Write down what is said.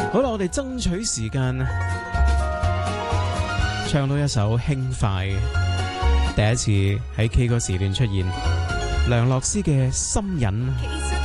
好啦，我哋爭取時間，唱到一首輕快嘅，第一次喺 K 歌時段出現，梁洛施嘅《心癮》。